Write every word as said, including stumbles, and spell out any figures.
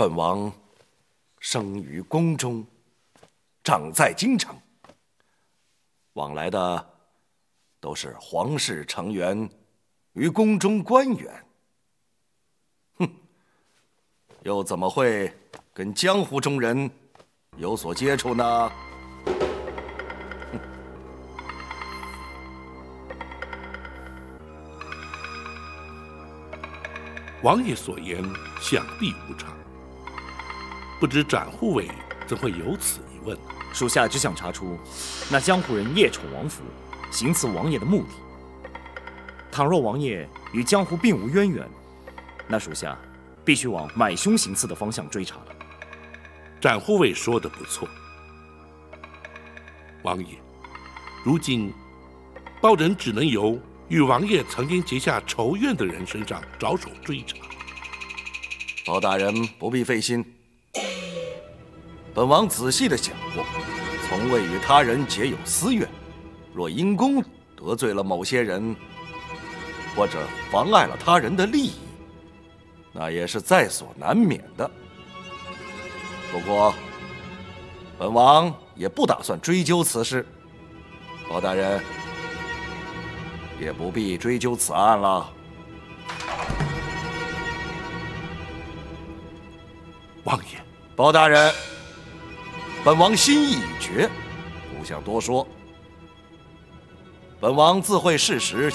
本王生于宫中，长在京城，往来的都是皇室成员与宫中官员。哼，又怎么会跟江湖中人有所接触呢？ 王爷所言想必无常，不知展护卫怎会有此一问？ 属下只想查出那江湖人夜宠王府，行刺王爷的目的。倘若王爷与江湖并无渊源，那属下必须往买凶行刺的方向追查了。 展护卫说的不错，王爷，如今报人只能由与王爷曾经结下仇怨的人身上着手追查。 包大人不必费心，本王仔细的想过，从未与他人结有私怨。若因公得罪了某些人，或者妨碍了他人的利益，那也是在所难免的。不过，本王也不打算追究此事。包大人也不必追究此案了。 王爷， 包大人，本王心意已决，不想多说。本王自会适时